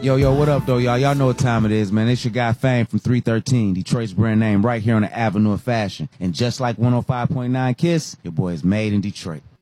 Yo, what up, though, y'all? Y'all know what time it is, man. It's your guy, Fame, from 313, Detroit's brand name, right here on the Avenue of Fashion. And just like 105.9 KISS, your boy is made in Detroit.